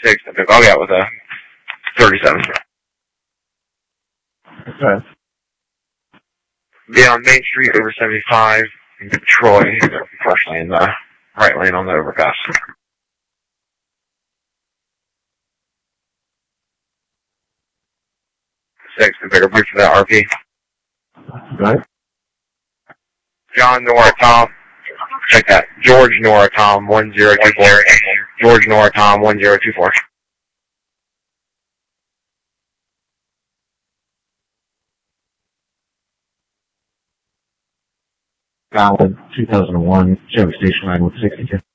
6, I think I'll get with a 37. Okay. Be on Main Street over 75 in Detroit, partially in the right lane on the overpass. 6, the bigger brief for that RP. Right. John Nora Tom. Check that. George Nora Tom 1024. George Nora Tom 1024. Valid 2001 Chevy Station Wagon with 62.